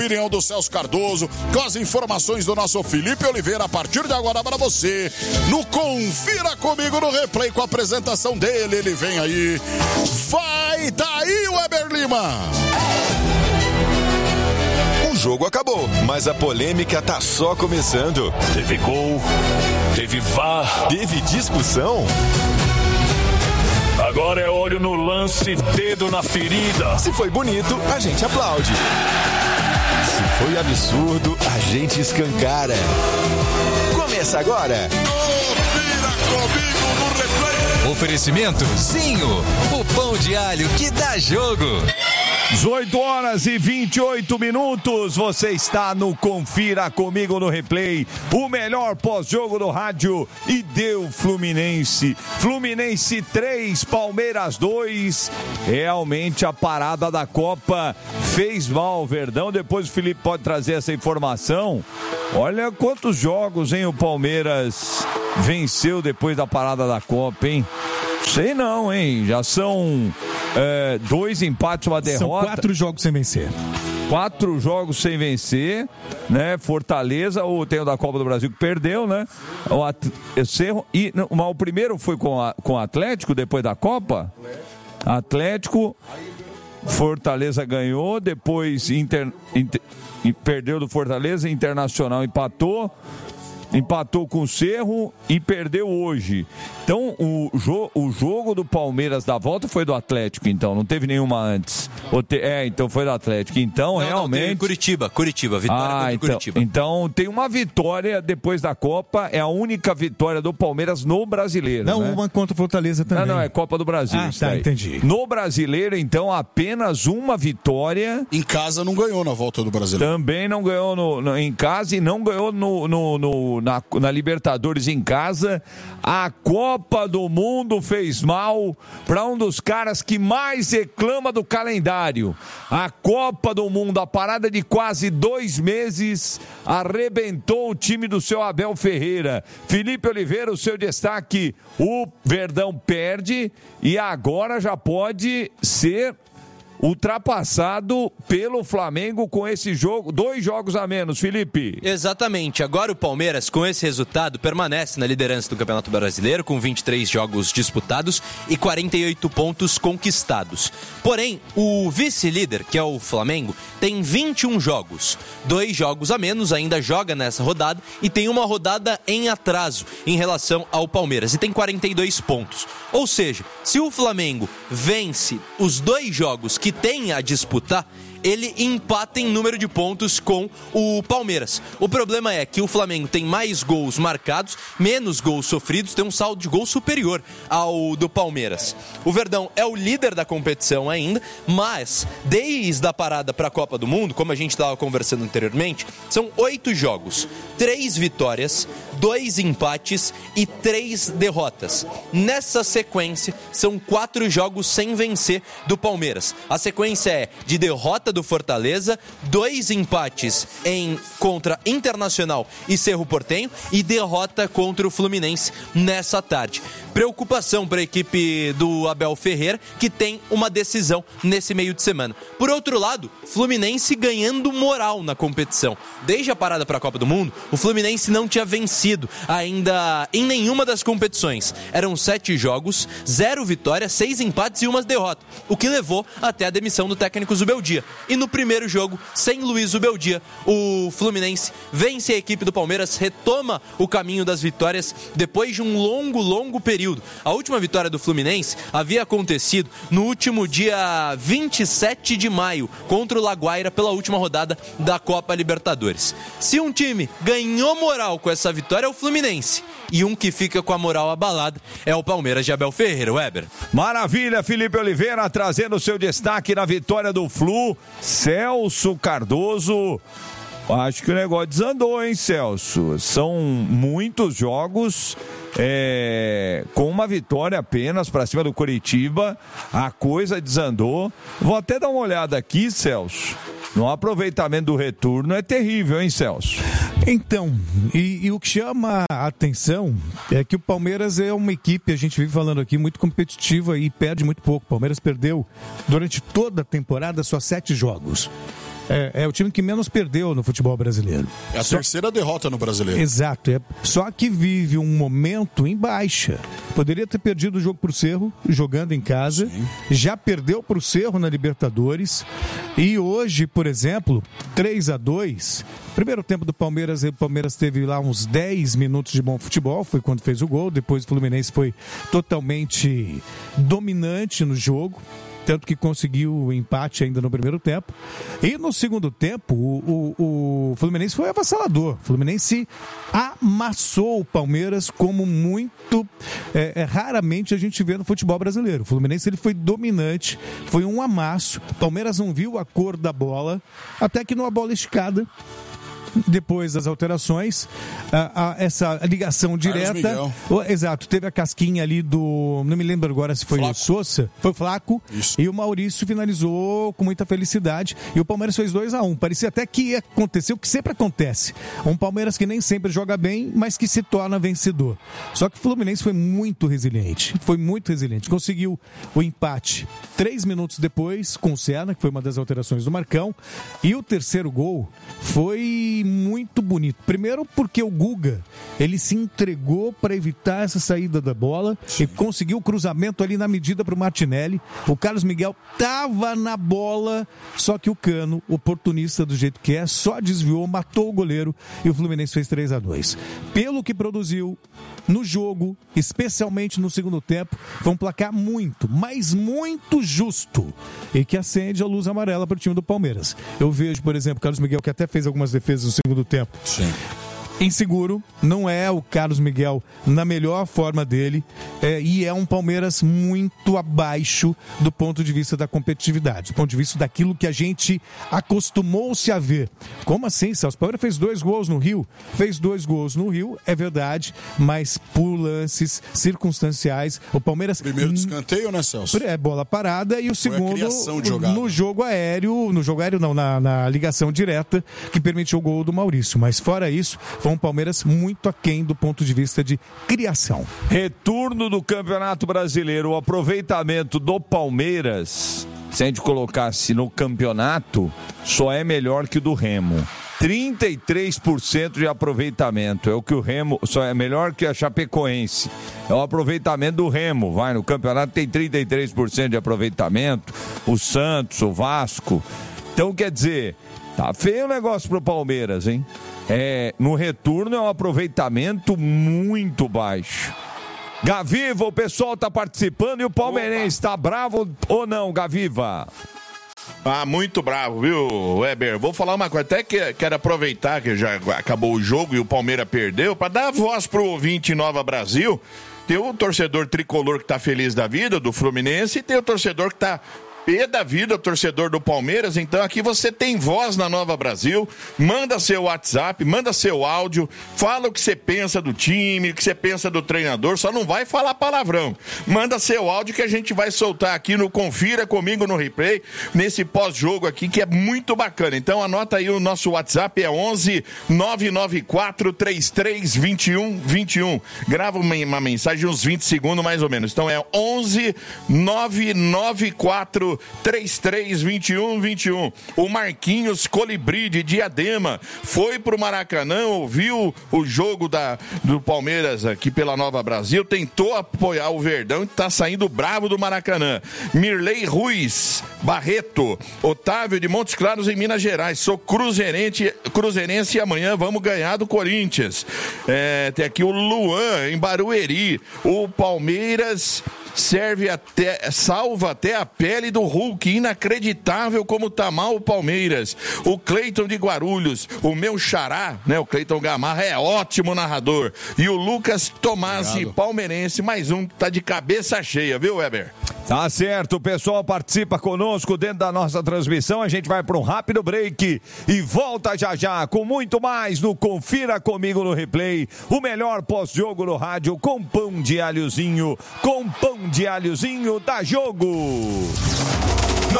opinião do Celso Cardoso, com as informações do nosso Felipe Oliveira, a partir de agora para você, no Confira Comigo no Replay, com a apresentação dele, ele vem aí, vai daí, Weber Lima! O jogo acabou, mas a polêmica tá só começando. Teve gol, teve VAR, teve discussão. Agora é olho no lance, dedo na ferida. Se foi bonito, a gente aplaude. Se foi absurdo, a gente escancara. Começa agora. Confira Comigo no Replay. Oferecimento Zinho, o pão de alho que dá jogo. 18h28, você está no Confira Comigo no Replay, o melhor pós-jogo do rádio, e deu Fluminense 3, Palmeiras 2, realmente a parada da Copa fez mal, Verdão, depois o Felipe pode trazer essa informação. Olha quantos jogos, hein, o Palmeiras venceu depois da parada da Copa, hein? Sei não, hein? Já são 2 empates, uma derrota. São 4 jogos sem vencer. 4 jogos sem vencer, né? Fortaleza, ou tem o da Copa do Brasil que perdeu, né? O primeiro foi com o Atlético depois da Copa. Atlético, Fortaleza ganhou, depois perdeu do Fortaleza, Internacional empatou com o Cerro e perdeu hoje. Então, o jogo do Palmeiras da volta foi do Atlético, então, não teve nenhuma antes. Então foi do Atlético. Então, realmente... Curitiba, vitória contra Curitiba. Então, tem uma vitória depois da Copa, é a única vitória do Palmeiras no Brasileiro. Não, né? Uma contra o Fortaleza também. Não, é Copa do Brasil. Tá, entendi. No Brasileiro, então, apenas uma vitória. Em casa não ganhou na volta do Brasileiro. Também não ganhou em casa e não ganhou na Libertadores em casa. A Copa do Mundo fez mal para um dos caras que mais reclama do calendário. A Copa do Mundo, a parada de quase 2 meses, arrebentou o time do seu Abel Ferreira. Felipe Oliveira, o seu destaque: o Verdão perde e agora já pode ser ultrapassado pelo Flamengo com esse jogo, 2 jogos a menos, Felipe. Exatamente, agora o Palmeiras com esse resultado permanece na liderança do Campeonato Brasileiro com 23 jogos disputados e 48 pontos conquistados. Porém, o vice-líder, que é o Flamengo, tem 21 jogos, 2 jogos a menos, ainda joga nessa rodada e tem uma rodada em atraso em relação ao Palmeiras e tem 42 pontos. Ou seja, se o Flamengo vence os 2 jogos que tem a disputar, ele empata em número de pontos com o Palmeiras. O problema é que o Flamengo tem mais gols marcados, menos gols sofridos, tem um saldo de gol superior ao do Palmeiras. O Verdão é o líder da competição ainda, mas desde a parada para a Copa do Mundo, como a gente estava conversando anteriormente, são 8 jogos, 3 vitórias, 2 empates e 3 derrotas. Nessa sequência, são 4 jogos sem vencer do Palmeiras. A sequência é de derrota do Fortaleza, 2 empates contra Internacional e Cerro Porteño e derrota contra o Fluminense nessa tarde. Preocupação para a equipe do Abel Ferreira, que tem uma decisão nesse meio de semana. Por outro lado, Fluminense ganhando moral na competição. Desde a parada para a Copa do Mundo, o Fluminense não tinha vencido ainda em nenhuma das competições. Eram 7 jogos, 0 vitórias, 6 empates e 1 derrota, o que levou até a demissão do técnico Zubeldia. E no primeiro jogo, sem Luiz Zubeldia, o Fluminense vence a equipe do Palmeiras, retoma o caminho das vitórias depois de um longo período. A última vitória do Fluminense havia acontecido no último dia 27 de maio, contra o Laguaira, pela última rodada da Copa Libertadores. Se um time ganhou moral com essa vitória, é o Fluminense. E um que fica com a moral abalada é o Palmeiras de Abel Ferreira, Weber. Maravilha, Felipe Oliveira trazendo o seu destaque na vitória do Flu. Celso Cardoso, acho que o negócio desandou, hein, Celso? São muitos jogos com uma vitória apenas para cima do Coritiba, a coisa desandou. Vou até dar uma olhada aqui, Celso. No aproveitamento do retorno é terrível, hein, Celso? Então, e o que chama a atenção é que o Palmeiras é uma equipe, a gente vive falando aqui, muito competitiva e perde muito pouco. O Palmeiras perdeu durante toda a temporada só 7 jogos. é o time que menos perdeu no futebol brasileiro. É a terceira derrota no Brasileiro. Exato. Só que vive um momento em baixa. Poderia ter perdido o jogo pro Cerro, jogando em casa. Sim. Já perdeu pro Cerro na Libertadores. E hoje, por exemplo, 3-2. Primeiro tempo do Palmeiras, o Palmeiras teve lá uns 10 minutos de bom futebol, foi quando fez o gol. Depois o Fluminense foi totalmente dominante no jogo, tanto que conseguiu o empate ainda no primeiro tempo. E no segundo tempo, o Fluminense foi avassalador. O Fluminense amassou o Palmeiras como muito raramente a gente vê no futebol brasileiro. O Fluminense ele foi dominante, foi um amasso. O Palmeiras não viu a cor da bola, até que numa bola esticada, depois das alterações, essa ligação direta. Exato, teve a casquinha ali do. Não me lembro agora se foi Flaco. O Sousa, foi o Flaco. Isso. E o Maurício finalizou com muita felicidade. E o Palmeiras fez 2-1. Parecia até que ia acontecer o que sempre acontece. Um Palmeiras que nem sempre joga bem, mas que se torna vencedor. Só que o Fluminense foi muito resiliente. Conseguiu o empate 3 minutos depois, com o Serna, que foi uma das alterações do Marcão. E o terceiro gol foi muito bonito. Primeiro porque o Guga, ele se entregou para evitar essa saída da bola. Sim. E conseguiu o cruzamento ali na medida para o Martinelli. O Carlos Miguel tava na bola, só que o Cano, oportunista do jeito que é, só desviou, matou o goleiro e o Fluminense fez 3-2. Pelo que produziu no jogo, especialmente no segundo tempo, foi um placar muito, mas muito justo e que acende a luz amarela para o time do Palmeiras. Eu vejo, por exemplo, o Carlos Miguel, que até fez algumas defesas no segundo tempo. Sim. Inseguro, não é o Carlos Miguel na melhor forma dele, e é um Palmeiras muito abaixo do ponto de vista da competitividade, do ponto de vista daquilo que a gente acostumou-se a ver. Como assim, Celso? O Palmeiras fez 2 gols no Rio? Fez 2 gols no Rio, é verdade, mas por lances circunstanciais. O Palmeiras... Primeiro de escanteio, né, Celso? Bola parada, e o segundo no jogo aéreo, não, na ligação direta, que permitiu o gol do Maurício. Mas fora isso, foi um Palmeiras muito aquém do ponto de vista de criação. Retorno do Campeonato Brasileiro, o aproveitamento do Palmeiras, se a gente colocasse no campeonato, só é melhor que o do Remo. 33% de aproveitamento, é o que o Remo, só é melhor que a Chapecoense. É o aproveitamento do Remo, no campeonato tem 33% de aproveitamento, o Santos, o Vasco. Então, quer dizer, tá feio o negócio pro Palmeiras, hein? No retorno é um aproveitamento muito baixo. Gaviva, o pessoal tá participando e o palmeirense tá bravo ou não, Gaviva? Muito bravo, viu, Weber? Vou falar uma coisa, até que quero aproveitar que já acabou o jogo e o Palmeiras perdeu, para dar voz pro ouvinte Nova Brasil. Tem o torcedor tricolor que tá feliz da vida, do Fluminense, e tem o torcedor que tá pé da vida, torcedor do Palmeiras. Então aqui você tem voz na Nova Brasil. Manda seu WhatsApp, manda seu áudio, fala o que você pensa do time, o que você pensa do treinador, só não vai falar palavrão. Manda seu áudio que a gente vai soltar aqui no Confira Comigo no Replay, nesse pós-jogo aqui, que é muito bacana. Então anota aí, o nosso WhatsApp é 11 994 33 21 21. Grava uma mensagem, uns 20 segundos mais ou menos. Então é 11 994 332121. O Marquinhos Colibri de Diadema foi pro Maracanã, ouviu o jogo do Palmeiras aqui pela Nova Brasil, tentou apoiar o Verdão e tá saindo bravo do Maracanã. Mirley Ruiz Barreto, Otávio de Montes Claros em Minas Gerais, sou cruzeirense e amanhã vamos ganhar do Corinthians. Tem aqui o Luan em Barueri. O Palmeiras salva até a pele do Hulk, inacreditável como tá mal o Palmeiras. O Cleiton de Guarulhos, o meu xará, né, o Cleiton Gamarra é ótimo narrador. E o Lucas Tomasi, palmeirense, mais um que tá de cabeça cheia, viu, Weber? Tá certo, o pessoal participa conosco dentro da nossa transmissão. A gente vai para um rápido break e volta já com muito mais no Confira Comigo no Replay, o melhor pós-jogo no rádio, com pão de alhozinho da Jogo.